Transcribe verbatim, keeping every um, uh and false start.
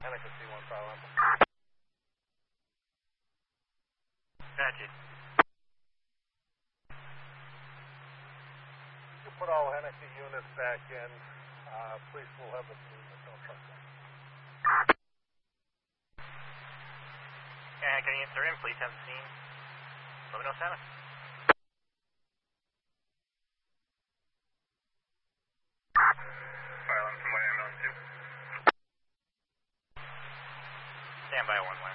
Hennessy C one five. Gotcha. You put all Hennessy units back in. Uh, police will have the movement. Don't trust them. Yeah, can you answer in? Please have the scene. eleven oh seven. Fire alarm from Miami on two. Stand by one one.